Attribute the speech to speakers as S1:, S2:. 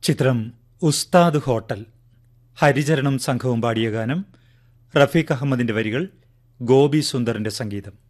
S1: ചിത്രം ഉസ്താദ് ഹോട്ടൽ. ഹരിചരണം സംഘവും പാടിയ ഗാനം. റഫീഖ് അഹമ്മദിന്റെ വരികൾ, ഗോപി സുന്ദറിന്റെ സംഗീതം.